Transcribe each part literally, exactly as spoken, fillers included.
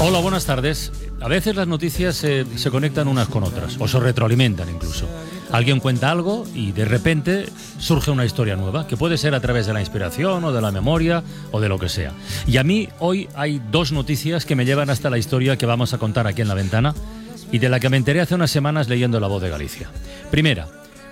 Hola, buenas tardes. A veces las noticias eh, se conectan unas con otras, o se retroalimentan incluso. Alguien cuenta algo y de repente surge una historia nueva, que puede ser a través de la inspiración o de la memoria o de lo que sea. Y a mí hoy hay dos noticias que me llevan hasta la historia que vamos a contar aquí en La Ventana y de la que me enteré hace unas semanas leyendo La Voz de Galicia. Primera,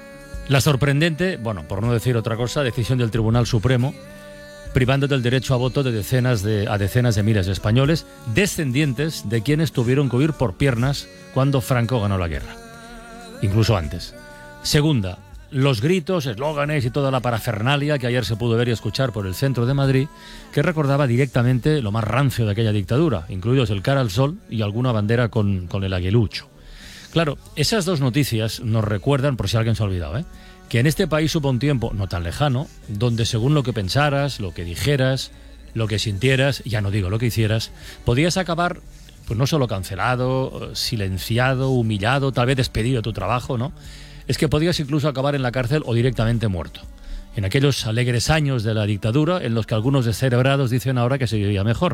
la sorprendente, bueno, por no decir otra cosa, decisión del Tribunal Supremo privando del derecho a voto de decenas de, a decenas de miles de españoles, descendientes de quienes tuvieron que huir por piernas cuando Franco ganó la guerra. Incluso antes. Segunda, los gritos, eslóganes y toda la parafernalia que ayer se pudo ver y escuchar por el centro de Madrid, que recordaba directamente lo más rancio de aquella dictadura, incluidos el cara al sol y alguna bandera con, con el aguilucho. Claro, esas dos noticias nos recuerdan, por si alguien se ha olvidado, ¿eh? que en este país hubo un tiempo, no tan lejano, donde según lo que pensaras, lo que dijeras, lo que sintieras, ya no digo lo que hicieras, podías acabar, pues no solo cancelado, silenciado, humillado, tal vez despedido de tu trabajo, ¿no? Es que podías incluso acabar en la cárcel o directamente muerto. En aquellos alegres años de la dictadura, en los que algunos descerebrados dicen ahora que se vivía mejor.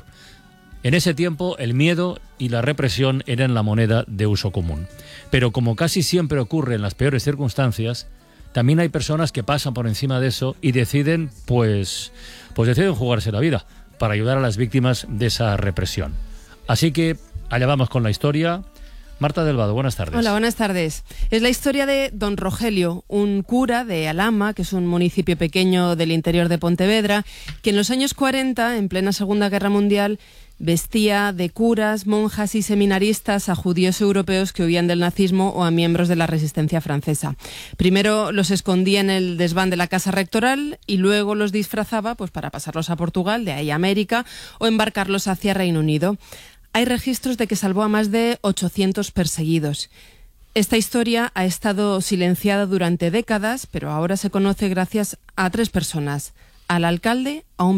En ese tiempo, el miedo y la represión eran la moneda de uso común. Pero como casi siempre ocurre en las peores circunstancias, también hay personas que pasan por encima de eso y deciden, pues, pues deciden jugarse la vida para ayudar a las víctimas de esa represión. Así que allá vamos con la historia. Marta del Vado, buenas tardes. Hola, buenas tardes. Es la historia de don Rogelio, un cura de Alhama, que es un municipio pequeño del interior de Pontevedra, que en los años cuarenta, en plena Segunda Guerra Mundial, vestía de curas, monjas y seminaristas a judíos europeos que huían del nazismo o a miembros de la resistencia francesa. Primero los escondía en el desván de la casa rectoral y luego los disfrazaba pues para pasarlos a Portugal, de ahí a América, o embarcarlos hacia Reino Unido. Hay registros de que salvó a más de ochocientos perseguidos. Esta historia ha estado silenciada durante décadas, pero ahora se conoce gracias a tres personas: al alcalde, a un